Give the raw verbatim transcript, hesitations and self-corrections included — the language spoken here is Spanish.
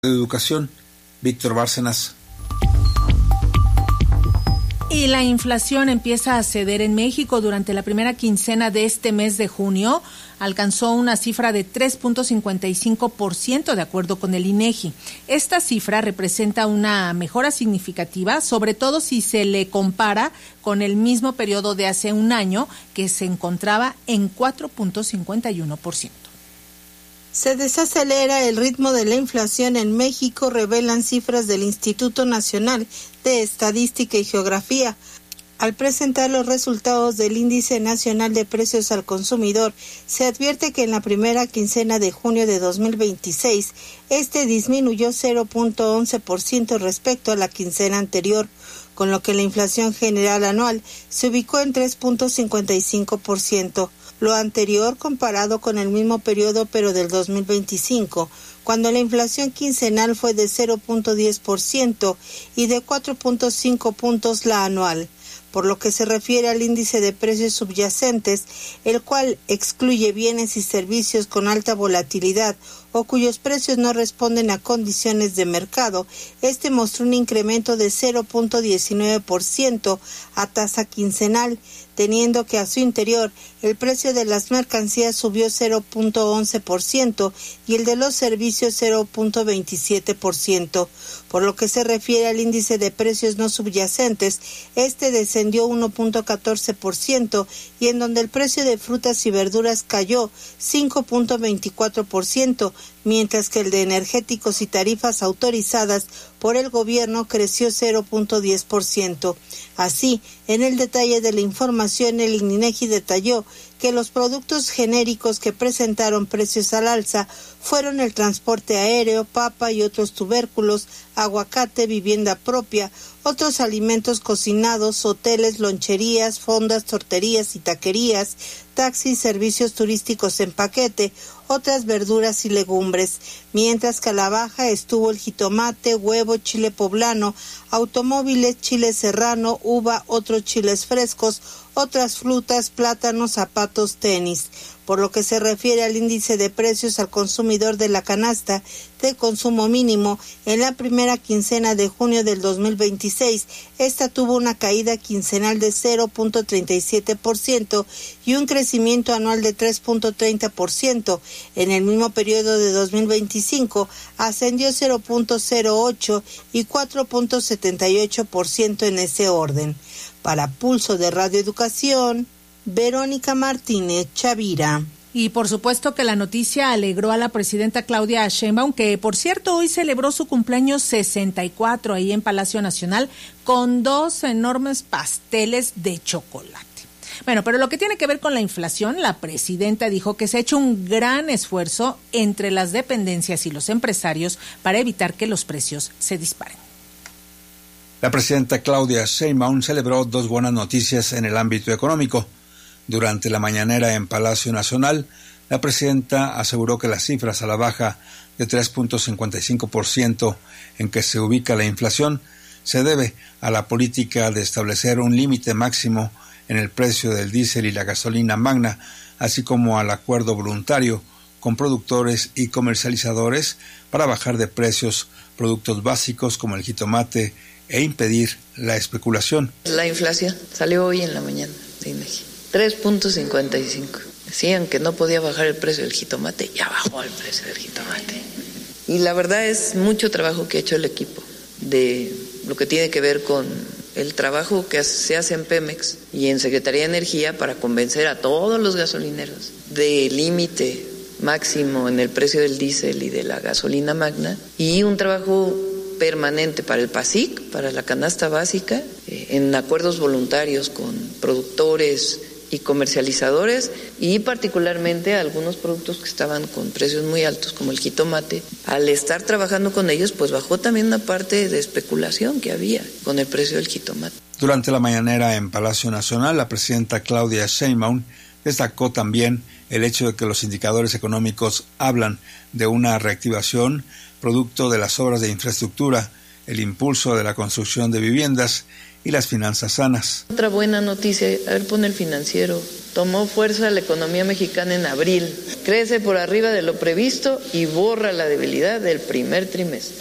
de Educación, Víctor Bárcenas. Y la inflación empieza a ceder en México. Durante la primera quincena de este mes de junio alcanzó una cifra de tres punto cincuenta y cinco por ciento de acuerdo con el INEGI. Esta cifra representa una mejora significativa, sobre todo si se le compara con el mismo periodo de hace un año, que se encontraba en cuatro punto cincuenta y uno por ciento. Se desacelera el ritmo de la inflación en México, revelan cifras del Instituto Nacional de Estadística y Geografía. Al presentar los resultados del Índice Nacional de Precios al Consumidor, se advierte que en la primera quincena de junio de dos mil veintiséis, este disminuyó cero punto once por ciento respecto a la quincena anterior, con lo que la inflación general anual se ubicó en tres punto cincuenta y cinco por ciento. Lo anterior comparado con el mismo periodo pero del dos mil veinticinco, cuando la inflación quincenal fue de cero punto diez por ciento y de cuatro punto cinco puntos la anual. Por lo que se refiere al índice de precios subyacentes, el cual excluye bienes y servicios con alta volatilidad o cuyos precios no responden a condiciones de mercado, este mostró un incremento de cero punto diecinueve por ciento a tasa quincenal, teniendo que a su interior el precio de las mercancías subió cero punto once por ciento y el de los servicios cero punto veintisiete por ciento. Por lo que se refiere al índice de precios no subyacentes, este descendió uno punto catorce por ciento y en donde el precio de frutas y verduras cayó cinco punto veinticuatro por ciento, mientras que el de energéticos y tarifas autorizadas por el gobierno creció cero punto diez por ciento. Así, en el detalle de la información, el INEGI detalló que los productos genéricos que presentaron precios al alza fueron el transporte aéreo, papa y otros tubérculos, aguacate, vivienda propia, otros alimentos cocinados, hoteles, loncherías, fondas, torterías y taquerías, taxis, servicios turísticos en paquete, otras verduras y legumbres, mientras que a la baja estuvo el jitomate, huevo, chile poblano, automóviles, chile serrano, uva, otros chiles frescos, otras frutas, plátanos, zapatos, tenis. Por lo que se refiere al índice de precios al consumidor de la canasta de consumo mínimo, en la primera quincena de junio del dos mil veintiséis, esta tuvo una caída quincenal de cero punto treinta y siete por ciento y un crecimiento anual de tres punto treinta por ciento. En el mismo periodo de dos mil veinticinco, ascendió cero punto cero ocho y cuatro punto setenta y ocho por ciento en ese orden. Para Pulso de Radio Educación, Verónica Martínez Chavira. Y por supuesto que la noticia alegró a la presidenta Claudia Sheinbaum, que por cierto hoy celebró su cumpleaños sesenta y cuatro ahí en Palacio Nacional con dos enormes pasteles de chocolate. Bueno, pero lo que tiene que ver con la inflación, la presidenta dijo que se ha hecho un gran esfuerzo entre las dependencias y los empresarios para evitar que los precios se disparen. La presidenta Claudia Sheinbaum celebró dos buenas noticias en el ámbito económico. Durante la mañanera en Palacio Nacional, la presidenta aseguró que las cifras a la baja de tres punto cincuenta y cinco por ciento en que se ubica la inflación se debe a la política de establecer un límite máximo en el precio del diésel y la gasolina magna, así como al acuerdo voluntario con productores y comercializadores para bajar de precios productos básicos como el jitomate e impedir la especulación. La inflación salió hoy en la mañana de INEGI, tres punto cincuenta y cinco. Decían que no podía bajar el precio del jitomate, ya bajó el precio del jitomate. Y la verdad es mucho trabajo que ha hecho el equipo, de lo que tiene que ver con el trabajo que se hace en Pemex y en Secretaría de Energía para convencer a todos los gasolineros de límite máximo en el precio del diésel y de la gasolina magna, y un trabajo permanente para el PASIC, para la canasta básica, eh, en acuerdos voluntarios con productores y comercializadores, y particularmente algunos productos que estaban con precios muy altos, como el jitomate. Al estar trabajando con ellos, pues bajó también una parte de especulación que había con el precio del jitomate. Durante la mañanera en Palacio Nacional, la presidenta Claudia Sheinbaum destacó también el hecho de que los indicadores económicos hablan de una reactivación producto de las obras de infraestructura, el impulso de la construcción de viviendas y las finanzas sanas. Otra buena noticia, a ver, pone el Financiero. Tomó fuerza la economía mexicana en abril. Crece por arriba de lo previsto y borra la debilidad del primer trimestre.